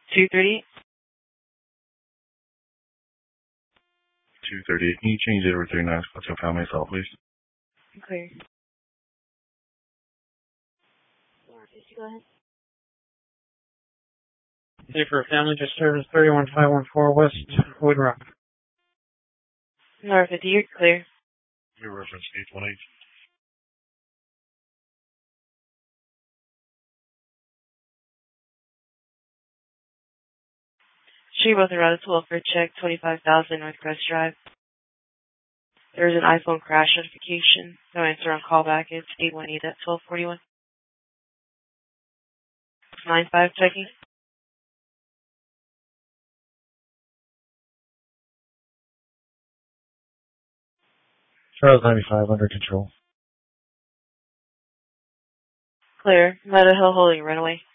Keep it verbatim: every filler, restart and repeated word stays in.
two thirty-eight. two thirty-eight. Can you change it over thirty-nine to pound myself, please? Clear. Go ahead. Hey, for family disturbance, thirty-one five one four West Woodrock. North fifty, you're clear. Your reference eight one eight. She both around a welfare check, twenty-five thousand Northcrest Drive. There is an iPhone crash notification. No answer on callback. It's eight one eight at twelve forty-one. nine five checking. Charles ninety-five under control. Clear. Meadow Hill Holding runaway.